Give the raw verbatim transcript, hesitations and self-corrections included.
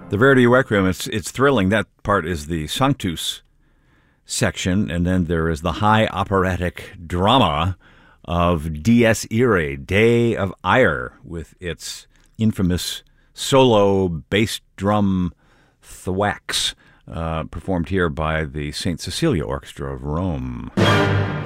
The Verdi Requiem, it's, it's thrilling. That part is the Sanctus section, and then there is the high operatic drama of Dies Irae, Day of Ire, with its infamous solo bass drum thwacks, uh, performed here by the Saint Cecilia Orchestra of Rome.